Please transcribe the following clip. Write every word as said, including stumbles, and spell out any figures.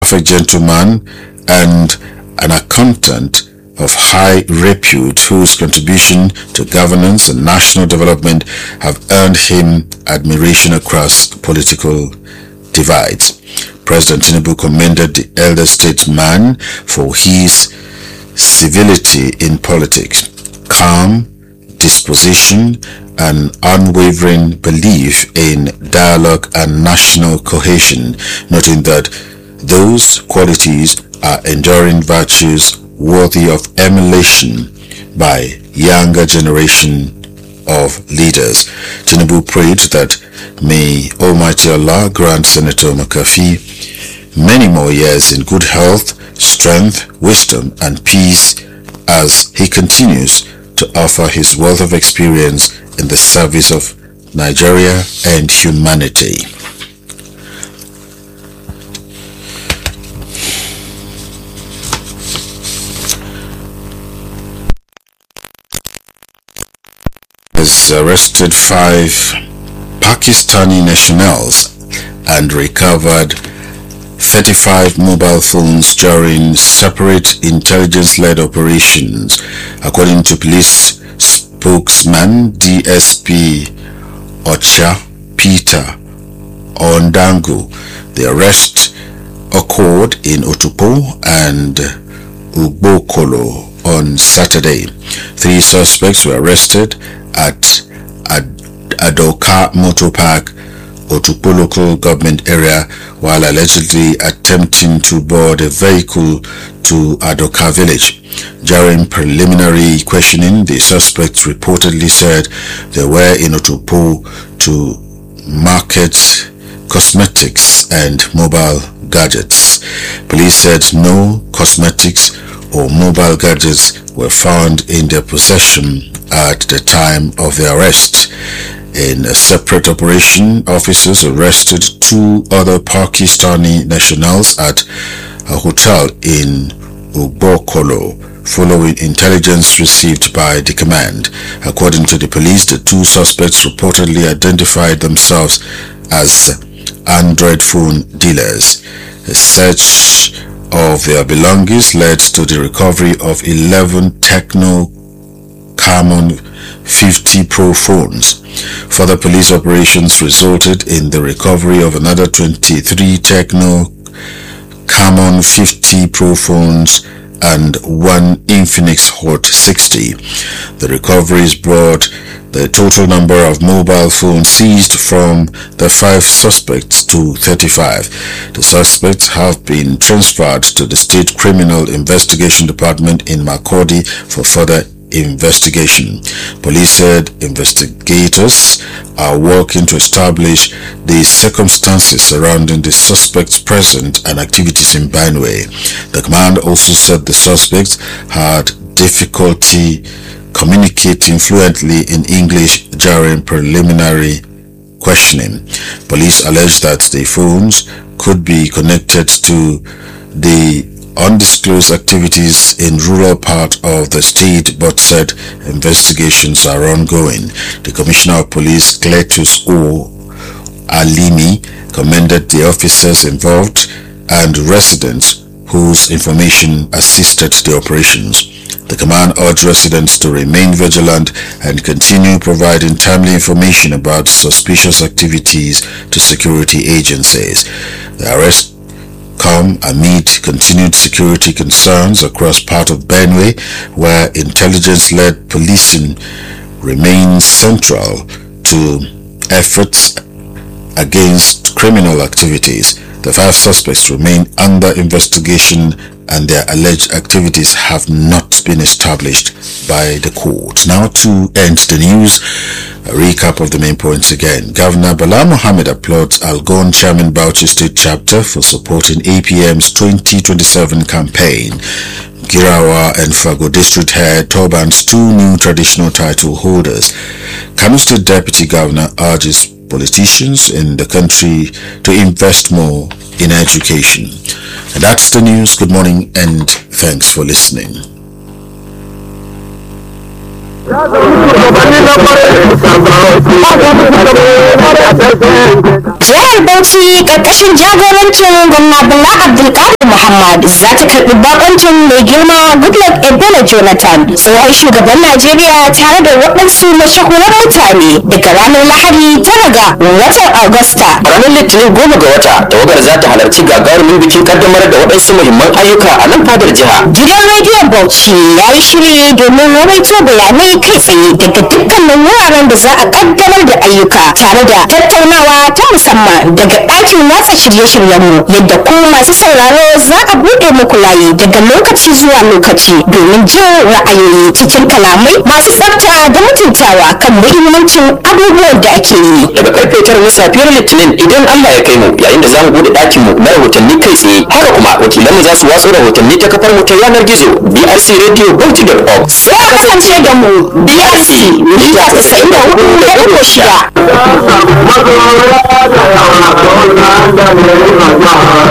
perfect gentleman and an accountant of high repute whose contribution to governance and national development have earned him admiration across political divides. President Tinubu commended the elder statesman for his civility in politics, calm disposition, and unwavering belief in dialogue and national cohesion, noting that those qualities are enduring virtues worthy of emulation by younger generation of leaders. Tinubu prayed that may Almighty Allah grant Senator McAfee many more years in good health, strength, wisdom, and peace as he continues to offer his wealth of experience in the service of Nigeria and humanity. Has arrested five Pakistani nationals and recovered thirty-five mobile phones during separate intelligence-led operations, according to police spokesman D S P Ocha Peter Ondangu. The arrest occurred in Otupo and Ugbokolo on Saturday. Three suspects were arrested at Ad- Adoka Motor Park, Otupo local government area, while allegedly attempting to board a vehicle to Adoka village. During preliminary questioning, the suspects reportedly said they were in Otupo to market cosmetics and mobile gadgets. Police said no cosmetics or mobile gadgets were found in their possession at the time of the arrest. In a separate operation, officers arrested two other Pakistani nationals at a hotel in Ugbokolo following intelligence received by the command. According to the police, the two suspects reportedly identified themselves as Android phone dealers. A search of their belongings led to the recovery of eleven Techno Camon fifty Pro phones. Further police operations resulted in the recovery of another twenty-three Techno Camon fifty Pro phones and one Infinix Hot sixty. The recoveries brought the total number of mobile phones seized from the five suspects to thirty-five. The suspects have been transferred to the State Criminal Investigation Department in Makurdi for further investigation. Police said investigators are working to establish the circumstances surrounding the suspects' presence and activities in Benue. The command also said the suspects had difficulty communicating fluently in English during preliminary questioning. Police alleged that the phones could be connected to the undisclosed activities in rural part of the state, but said investigations are ongoing. The Commissioner of Police, Cletus O. Alimi, commended the officers involved and residents whose information assisted the operations. The command urged residents to remain vigilant and continue providing timely information about suspicious activities to security agencies. The arrest come amid continued security concerns across part of Benue, where intelligence-led policing remains central to efforts against criminal activities. The five suspects remain under investigation and their alleged activities have not been established by the court. Now to end the news, a recap of the main points again. Governor Bala Mohammed applauds Algon Chairman Bauchi State Chapter for supporting A P M's twenty twenty-seven campaign. Girawa and Fago District Head turbans two new traditional title holders. Kano State Deputy Governor urges politicians in the country to invest more in education. And that's the news. Good morning and thanks for listening. Jihar Bauchi ƙarƙashin jagorancin gwamna Bala Abdulkadir Muhammad za ta karɓi bakoncin mai girma Goodluck Ebele Jonathan tsohon shugaban Najeriya tare da waɗansu mashahuran mutane daga ranar Lahadi tara ga watan Agusta. Ranar Litinin goma ga wata tawagar za ta halarci gagarumin bikin kaddamar da waɗansu muhimman ayyuka a nan fadar jiha. Gidan rediyon Bauchi ya yi shiri domin rawaito bayanai kai tsaye daga dukkanin wuraren da za a kaddamar da ayyuka tare da tattaunawa ta musamman daga ɗakin watsa shirye-shiryenmu yadda ku masu sauraro za a buɗe muku layi daga lokaci zuwa lokaci domin jin ra'ayoyi cikin kalamai masu tsafta da mutuntawa kan muhimmancin abubuwan da ake yi. Daga karfe tara na safiyar Litinin idan Allah ya kai mu yayin da za mu buɗe ɗakin mu na rahotanni kai tsaye. Haka kuma wakilanmu za su watsa rahotanni ta kafar mu ta yanar gizo B R C Radio Bauchi dot org. Sai a kasance da mu B R C mita tasa'in da hudu da ɗigo shida.